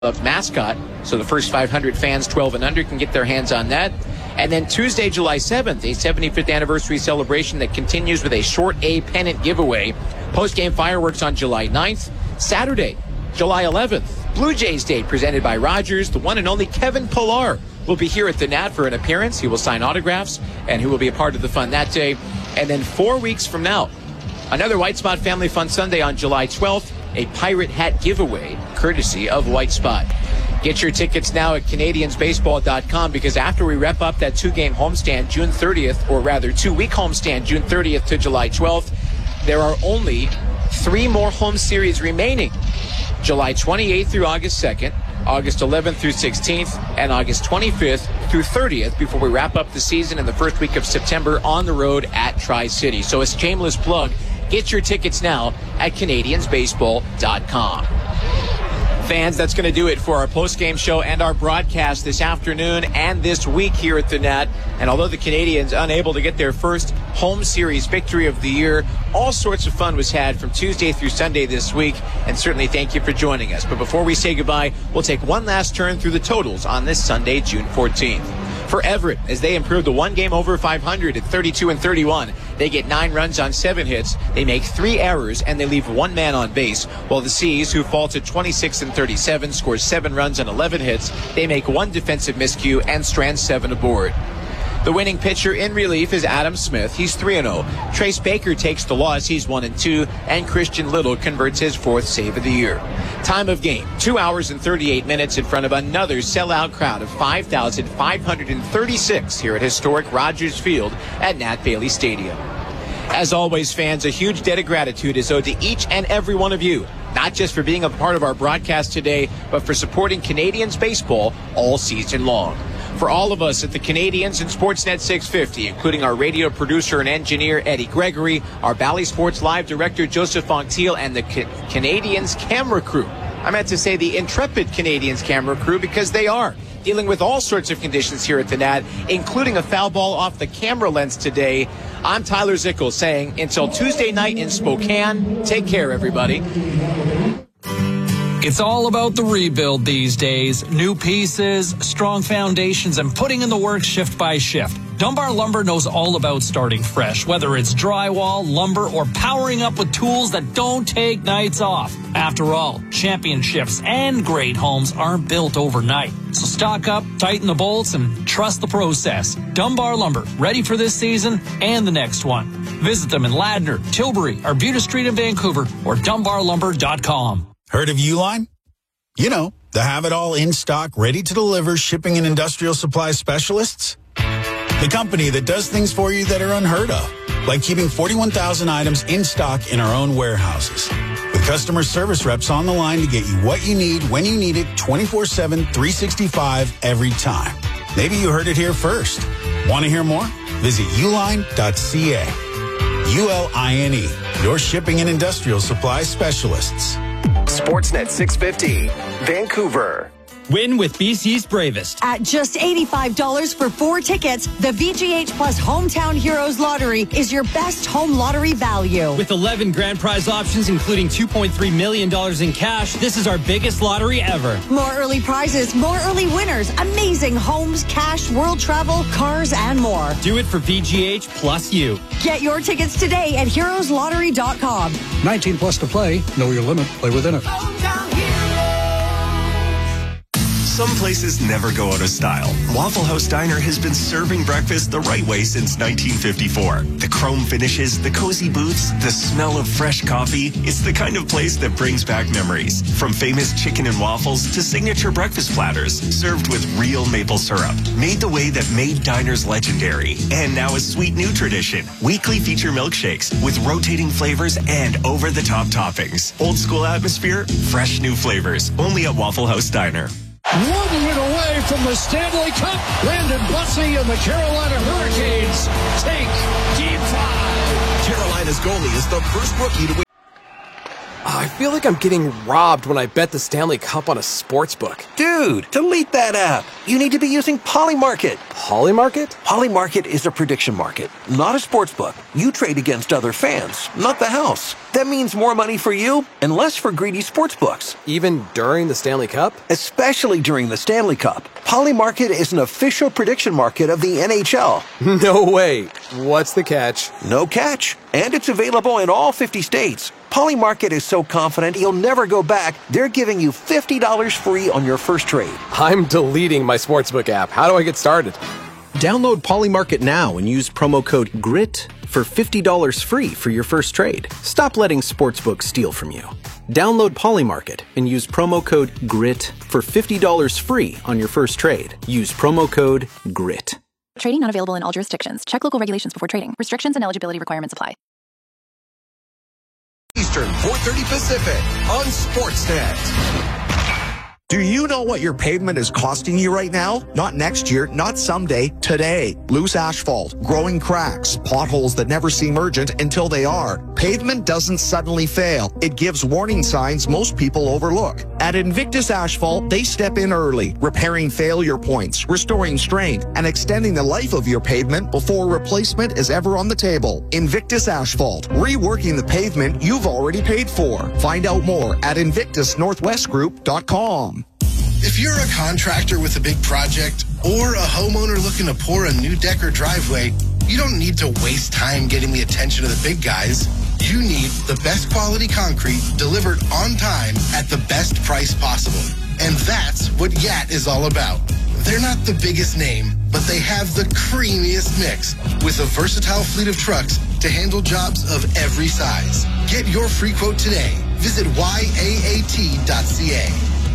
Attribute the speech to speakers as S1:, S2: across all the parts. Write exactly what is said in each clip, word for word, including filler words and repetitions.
S1: of mascot. So the first five hundred fans, twelve and under, can get their hands on that. And then Tuesday, July seventh, a seventy-fifth anniversary celebration that continues with a short A pennant giveaway. Post-game fireworks on July ninth. Saturday, July eleventh, Blue Jays Day presented by Rogers. The one and only Kevin Pillar will be here at the Nat for an appearance. He will sign autographs, and he will be a part of the fun that day. And then four weeks from now, another White Spot Family Fun Sunday on July twelfth, a pirate hat giveaway courtesy of White Spot. Get your tickets now at Canadians Baseball dot com, because after we wrap up that two-game homestand June thirtieth, or rather two-week homestand June thirtieth to July twelfth, there are only three more home series remaining. July twenty-eighth through August second, August eleventh through sixteenth, and August twenty-fifth through thirtieth before we wrap up the season in the first week of September on the road at Tri-City. So a shameless plug. Get your tickets now at Canadians Baseball dot com. Fans, that's going to do it for our post-game show and our broadcast this afternoon and this week here at the Nat. And although the Canadians unable to get their first home series victory of the year, all sorts of fun was had from Tuesday through Sunday this week. And certainly thank you for joining us. But before we say goodbye, we'll take one last turn through the totals on this Sunday, June fourteenth. For Everett, as they improve to one game over five hundred at thirty-two and thirty-one, they get nine runs on seven hits. They make three errors, and they leave one man on base. While the Seas, who fall to twenty-six and thirty-seven, score seven runs on eleven hits. They make one defensive miscue and strand seven aboard. The winning pitcher in relief is Adam Smith. He's three and oh. Trace Baker takes the loss. He's one and two. And Christian Little converts his fourth save of the year. Time of game, two hours and thirty-eight minutes in front of another sellout crowd of five thousand five hundred thirty-six here at historic Rogers Field at Nat Bailey Stadium. As always, fans, a huge debt of gratitude is owed to each and every one of you, not just for being a part of our broadcast today, but for supporting Canadians baseball all season long. For all of us at the Canadians and Sportsnet six fifty, including our radio producer and engineer Eddie Gregory, our Bally Sports Live director Joseph Fonctiel, and the Ca- Canadians camera crew. I meant to say the intrepid Canadians camera crew, because they are dealing with all sorts of conditions here at the Nat, including a foul ball off the camera lens today. I'm Tyler Zickel saying until Tuesday night in Spokane, take care, everybody.
S2: It's all about the rebuild these days. New pieces, strong foundations, and putting in the work shift by shift. Dunbar Lumber knows all about starting fresh, whether it's drywall, lumber, or powering up with tools that don't take nights off. After all, championships and great homes aren't built overnight. So stock up, tighten the bolts, and trust the process. Dunbar Lumber, ready for this season and the next one. Visit them in Ladner, Tilbury, Arbutus Street in Vancouver, or dunbar lumber dot com.
S3: Heard of Uline? You know, the have-it-all in-stock, ready-to-deliver shipping and industrial supply specialists. The company that does things for you that are unheard of, like keeping forty-one thousand items in stock in our own warehouses. With customer service reps on the line to get you what you need, when you need it, twenty-four seven, three sixty-five, every time. Maybe you heard it here first. Want to hear more? Visit uline dot c a. U L I N E, your shipping and industrial supply specialists.
S4: Sportsnet six fifty, Vancouver.
S5: Win with B C's Bravest.
S6: At just eighty-five dollars for four tickets, the V G H Plus Hometown Heroes Lottery is your best home lottery value.
S5: With eleven grand prize options, including two point three million dollars in cash, this is our biggest lottery ever.
S6: More early prizes, more early winners, amazing homes, cash, world travel, cars, and more.
S5: Do it for V G H plus you.
S6: Get your tickets today at heroes lottery dot com.
S7: nineteen plus to play. Know your limit. Play within it.
S4: Some places never go out of style. Waffle House Diner has been serving breakfast the right way since nineteen fifty-four. The chrome finishes, the cozy booths, the smell of fresh coffee. It's the kind of place that brings back memories. From famous chicken and waffles to signature breakfast platters, served with real maple syrup. Made the way that made diners legendary. And now a sweet new tradition. Weekly feature milkshakes with rotating flavors and over-the-top toppings. Old school atmosphere, fresh new flavors. Only at Waffle House Diner.
S8: One win away from the Stanley Cup. Landon Bussey and the Carolina Hurricanes take Game five.
S9: Carolina's goalie is the first rookie to win. I feel like I'm getting robbed when I bet the Stanley Cup on a sports book.
S10: Dude, delete that app. You need to be using Polymarket.
S9: Polymarket?
S10: Polymarket is a prediction market, not a sports book. You trade against other fans, not the house. That means more money for you and less for greedy sports books.
S9: Even during the Stanley Cup?
S10: Especially during the Stanley Cup. Polymarket is an official prediction market of the N H L.
S9: No way. What's the catch?
S10: No catch. And it's available in all fifty states. Polymarket is so confident you'll never go back, they're giving you fifty dollars free on your first trade.
S9: I'm deleting my sportsbook app. How do I get started?
S11: Download Polymarket now and use promo code GRIT for fifty dollars free for your first trade. Stop letting sportsbooks steal from you. Download Polymarket and use promo code GRIT for fifty dollars free on your first trade. Use promo code GRIT.
S12: Trading not available in all jurisdictions. Check local regulations before trading. Restrictions and eligibility requirements apply.
S13: Eastern, four thirty Pacific on Sportsnet.
S14: Do you know what your pavement is costing you right now? Not next year, not someday, today. Loose asphalt, growing cracks, potholes that never seem urgent until they are. Pavement doesn't suddenly fail. It gives warning signs most people overlook. At Invictus Asphalt, they step in early, repairing failure points, restoring strength, and extending the life of your pavement before replacement is ever on the table. Invictus Asphalt, reworking the pavement you've already paid for. Find out more at invictus northwest group dot com.
S15: If you're a contractor with a big project or a homeowner looking to pour a new deck or driveway, you don't need to waste time getting the attention of the big guys. You need the best quality concrete delivered on time at the best price possible. And that's what Y A T is all about. They're not the biggest name, but they have the creamiest mix with a versatile fleet of trucks to handle jobs of every size. Get your free quote today. Visit Y A A T dot C A.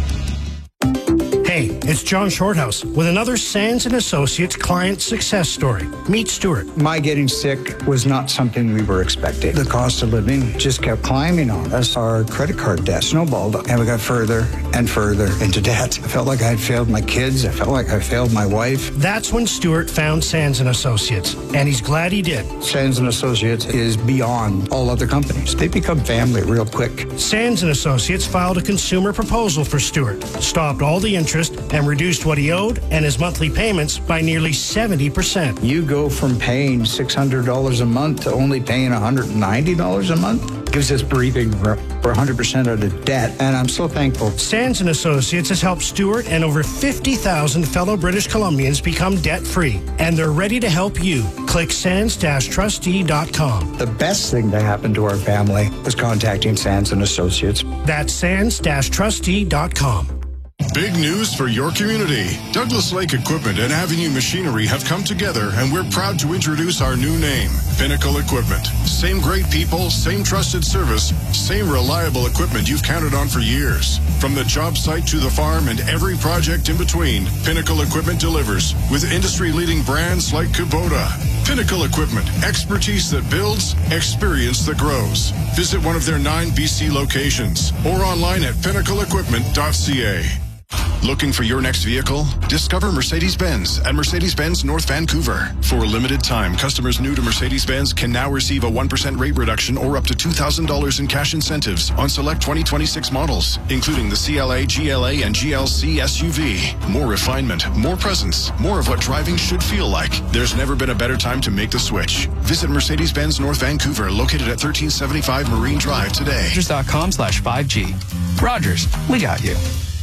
S16: Hey, it's John Shorthouse with another Sands and Associates client success story. Meet Stuart.
S17: My getting sick was not something we were expecting. The cost of living just kept climbing on us. Our credit card debt snowballed, and we got further and further into debt. I felt like I had failed my kids. I felt like I failed my wife.
S16: That's when Stuart found Sands and Associates, and he's glad he did.
S17: Sands and Associates is beyond all other companies. They become family real quick.
S16: Sands and Associates filed a consumer proposal for Stuart, stopped all the interest, and reduced what he owed and his monthly payments by nearly seventy percent.
S17: You go from paying six hundred dollars a month to only paying one hundred ninety dollars a month. Gives us breathing for one hundred percent of the debt, and I'm so thankful.
S16: Sands and Associates has helped Stuart and over fifty thousand fellow British Columbians become debt-free, and they're ready to help you. Click sands dash trustee dot com.
S17: The best thing that happened to our family was contacting Sands and Associates.
S16: That's sands dash trustee dot com.
S18: Big news for your community. Douglas Lake Equipment and Avenue Machinery have come together, and we're proud to introduce our new name, Pinnacle Equipment. Same great people, same trusted service, same reliable equipment you've counted on for years. From the job site to the farm and every project in between, Pinnacle Equipment delivers with industry-leading brands like Kubota. Pinnacle Equipment, expertise that builds, experience that grows. Visit one of their nine B C locations or online at pinnacle equipment dot c a. Looking for your next vehicle? Discover Mercedes-Benz at Mercedes-Benz North Vancouver. For a limited time, customers new to Mercedes-Benz can now receive a one percent rate reduction or up to two thousand dollars in cash incentives on select twenty twenty-six models, including the C L A, G L A, and G L C S U V. More refinement, more presence, more of what driving should feel like. There's never been a better time to make the switch. Visit Mercedes-Benz North Vancouver, located at thirteen seventy-five Marine Drive today.
S19: Rogers dot com slash five G. Rogers, we got you.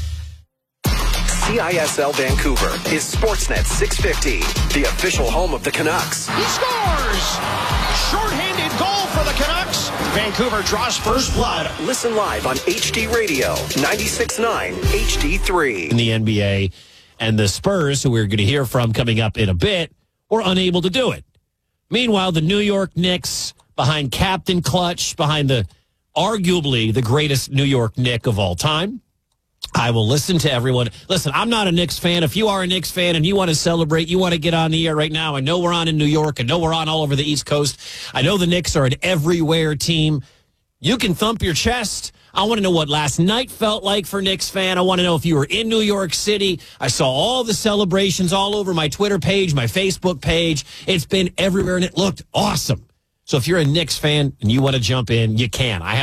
S20: C I S L Vancouver is Sportsnet six fifty, the official home of the Canucks.
S8: He scores! Short-handed goal for the Canucks. Vancouver draws first blood.
S20: Listen live on H D Radio, ninety-six point nine H D three.
S21: In the N B A, and the Spurs, who we're going to hear from coming up in a bit, were unable to do it. Meanwhile, the New York Knicks, behind Captain Clutch, behind the arguably the greatest New York Knick of all time, I will listen to everyone. Listen, I'm not a Knicks fan. If you are a Knicks fan and you want to celebrate, you want to get on the air right now. I know we're on in New York. I know we're on all over the East Coast. I know the Knicks are an everywhere team. You can thump your chest. I want to know what last night felt like for Knicks fan. I want to know if you were in New York City. I saw all the celebrations all over my Twitter page, my Facebook page. It's been everywhere, and it looked awesome. So if you're a Knicks fan and you want to jump in, you can. I have